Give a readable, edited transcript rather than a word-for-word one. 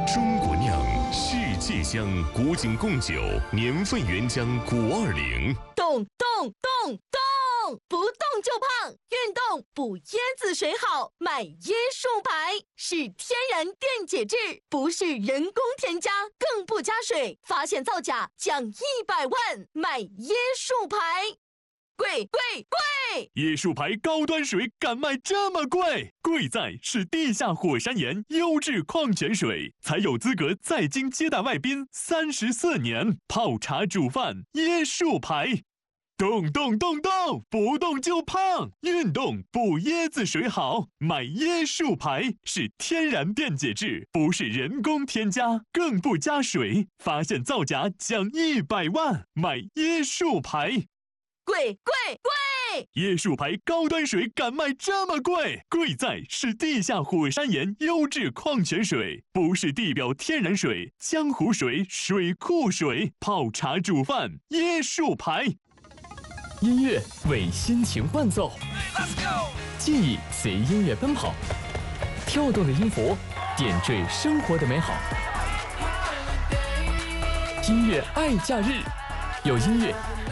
中国酿，世界香，古井贡酒，年份原浆520。 动动动动，不动就胖，运动补椰子水好，买椰树牌是天然电解质，不是人工添加，更不加水，发现造假奖100万，买椰树牌。贵贵贵！ 椰树牌高端水敢卖这么贵？贵在是地下火山岩优质矿泉水，才有资格在京接待外宾34年，泡茶煮饭椰树牌。动动动动，不动就胖，运动补椰子水好，买椰树牌是天然电解质，不是人工添加，更不加水，发现造假奖100万，买椰树牌。 贵贵贵！ 椰树牌高端水敢卖这么贵？贵在是地下火山岩优质矿泉水，不是地表天然水、江湖水、水库水，泡茶煮饭椰树牌。 音乐为心情伴奏，记忆随音乐奔跑，跳动的音符点缀生活的美好。音乐爱假日，有音乐